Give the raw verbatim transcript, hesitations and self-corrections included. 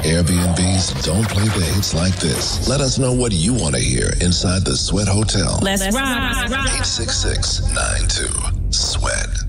Airbnbs don't play the hits like this. Let us know what you want to hear inside the Sweat Hotel. Let's ride. eight six six nine two sweat.